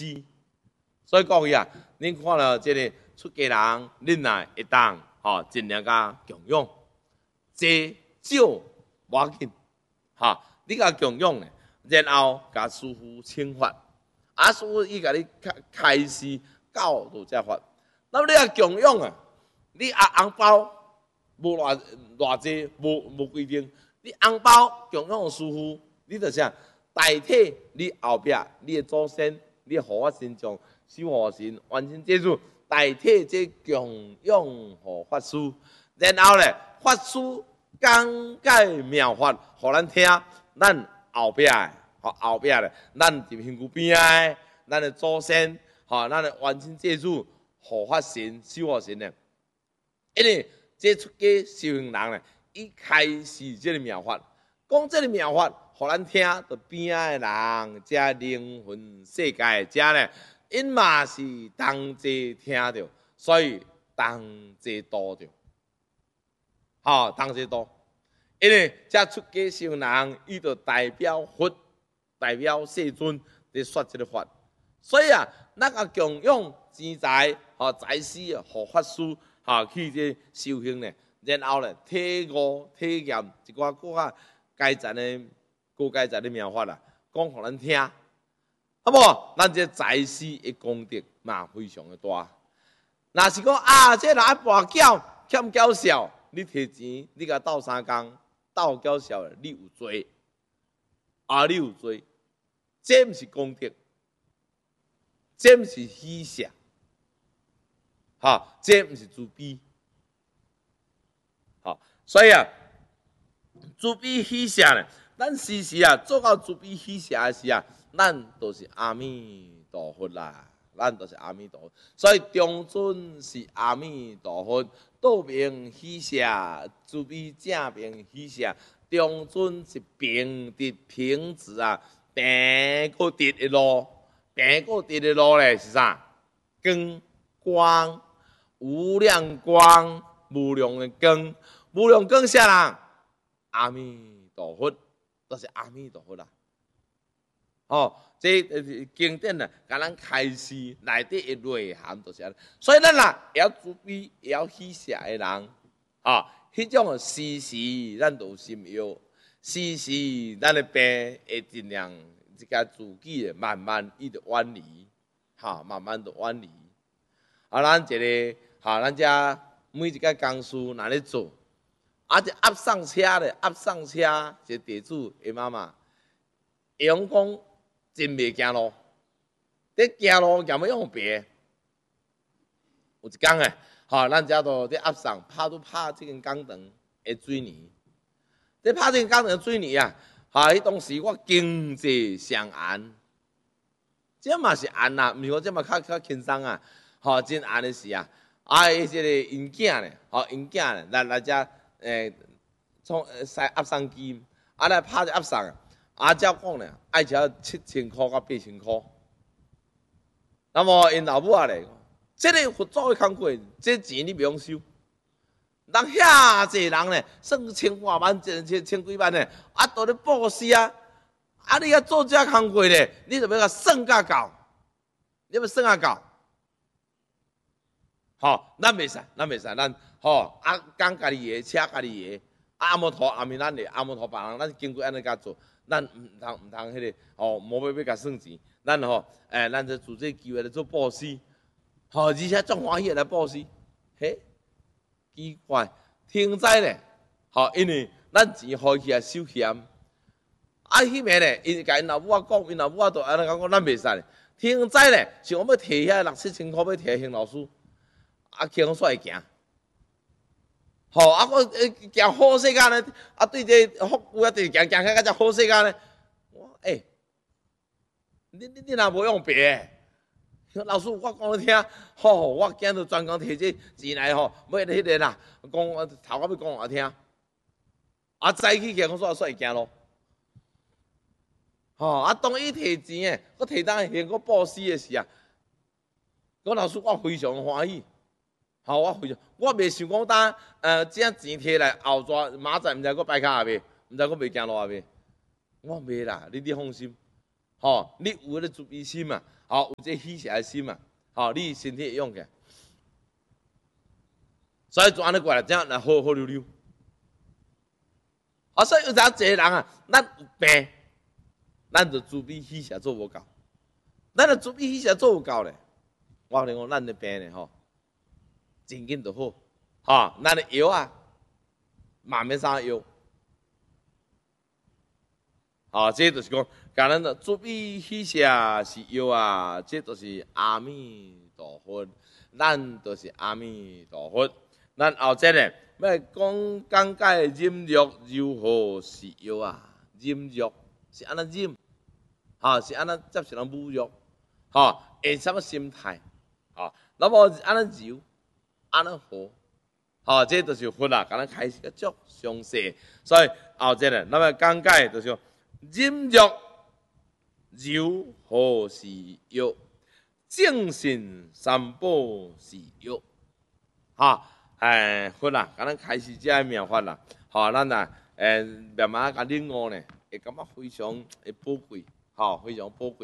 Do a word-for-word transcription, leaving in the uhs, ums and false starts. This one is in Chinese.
施。所以讲伊啊，恁看到即个出家人，恁啊会当吼尽量甲供养，济少无要紧，吼你甲供养咧，然后甲师傅请法，啊师傅伊甲你开开示教导这法。那么你啊供养啊，你啊红包无偌偌济，无无规定，你红包供养师傅，你着啥代替你后壁你的祖先，你的护法神像。守护神完成这主代替这供养互法师，然后咧法师讲解妙法，互咱听，咱后壁的，吼后壁咧，咱伫身躯边的，咱的祖先，吼，咱的完成这主护法神、守护神咧，因为这出家修行人咧，伊开始这个妙法，讲这个妙法，互咱听，就边仔的人，遮灵魂世界的遮咧。因嘛是同齐听着，所以同齐度着，吼同齐度。因为这出家修人，伊就代表佛，代表世尊伫说这个法。所以啊，咱啊供养钱财，吼财师互法师，吼去这修行咧，然后咧体悟体验一寡更较阶层的、高阶层的妙法啦，讲互咱听。啊无，咱这财师的功德嘛非常的大。若是讲啊，这人爱跋筊欠缴销，你摕钱，你甲斗三工，斗缴销，你有罪，啊，你有罪，这毋是功德，这毋是喜舍，哈，这毋是慈悲，好，所以啊，慈悲喜舍咧，咱时时啊做到慈悲喜舍的时啊。咱都是阿弥陀佛啦，咱都是阿弥陀佛，所以中尊是阿弥陀佛，道明喜舍，慈悲正明喜舍，中尊是平直平直啊，平个直的路，平个直的路咧是啥？光光无量光，无量的光，无量光啥人？阿弥陀佛，都是阿弥陀佛啦。哦，这经典啊，甲咱开示内底的内涵就是安尼。所以咱啦，会晓慈悲、会晓喜舍的人，啊，迄种时时咱都有心药，时时咱的病会尽量即个自己慢慢伊就远离，哈，慢慢就远离。啊，咱一个，哈，咱遮每一个工事若咧做，啊，一压上车咧，压上车，一地主的妈妈，会用讲。真袂行路，伫行路也要用别。有一天诶，吼，咱遮都伫压上拍拄拍即间工厂的水泥，伫拍即间工厂的水泥啊，吼，迄当时我经济上严，这嘛是严啦，毋是我这嘛较较轻松啊，吼，真严的事啊。啊，迄即个因囝咧，吼，因囝咧，来来遮诶，从使压上机，啊来拍只压上。啊，照讲咧，爱只七千箍到八千箍。那么因老母啊咧，这个佛祖的工课，这钱你袂用收。人遐济人咧，算千外万、千千千几万咧，啊，都咧布施啊。啊，你遐做这工课咧，你就要甲算甲够，你要算甲够。吼，咱袂使，咱袂使，咱吼啊，讲家己的，车家己的，阿摩陀阿弥咱的，阿摩陀别人，咱经过安尼甲做。咱毋通毋通迄个哦，无要要甲算钱，咱吼诶，咱就自这机会来做布施，吼，而且足欢喜来布施，嘿，奇怪，天灾咧，吼，因为咱钱花去啊收欠，啊迄暝咧，因甲因老母仔讲，因老母仔就安尼讲讲，咱袂使咧，天灾咧，想要摕遐六七千箍要摕邢老师，啊，轻松会行。吼、哦，啊，我诶行好世界咧，啊，对这福有啊，对行行起甲只好世界咧，我诶、欸，你你你若无用别，老师我讲你听，吼、哦，我今日专工摕这钱来吼，要迄个啦，讲头壳要讲我听，啊，早起起来讲煞煞会行咯，吼、哦，啊，当伊摕钱诶，我摕当现我布施诶时啊，我老师我非常欢喜。好，我非常，我袂想讲当，呃，这钱摕来后抓明仔毋知佫摆骹下袂，毋知佫袂行路下袂，我袂啦，你你放心，吼、哦，你有迄个慈悲心嘛， 好，有这喜舍的心嘛，好，你身体会用起来，所以就安尼过来，这样来好好溜溜。啊，所以有阵一个人啊，咱有病，咱就慈悲喜舍做无够，咱就慈悲喜舍做有够咧。我跟你讲，咱的病咧吼，真紧就好，哈，咱的药啊，嘛免啥药。啊，这就是讲，甲咱的慈悲喜舍是药啊，这就是阿弥陀佛，咱就是阿弥陀佛。咱后节咧要讲讲解忍辱如何是药啊？忍辱是安怎忍？哈，是安怎接受人侮辱？哈，用什么心态？哈，那么安怎柔？安怎和？哈，这就是佛啦，甲咱开始个足详细，所以后节咧，咱要讲解就是。忍辱如何是药？正信三宝是药。哈，诶，好啦，咱开始这个妙法啦。好，咱啊，诶，慢慢甲领悟呢，会感觉非常诶宝贵，好，非常宝贵。